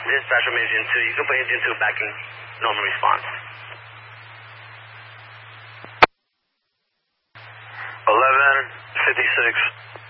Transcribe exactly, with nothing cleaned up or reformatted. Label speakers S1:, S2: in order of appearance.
S1: Dispatch from Engine two. You can put Engine two back in normal response.
S2: eleven fifty-six.